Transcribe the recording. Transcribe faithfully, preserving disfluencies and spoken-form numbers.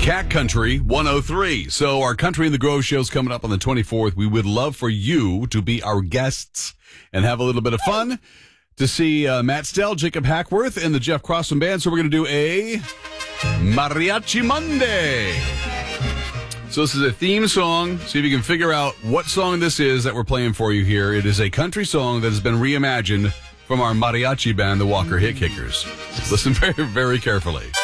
Cat Country one oh three. So our Country in the Grove show's coming up on the twenty-fourth. We would love for you to be our guests and have a little bit of fun to see uh, Matt Stell, Jacob Hackworth, and the Jeff Crossman Band. So we're going to do a Mariachi Monday. So this is a theme song. See if you can figure out what song this is that we're playing for you here. It is a country song that has been reimagined from our mariachi band, the Walker Hit Kickers. Listen very, very carefully.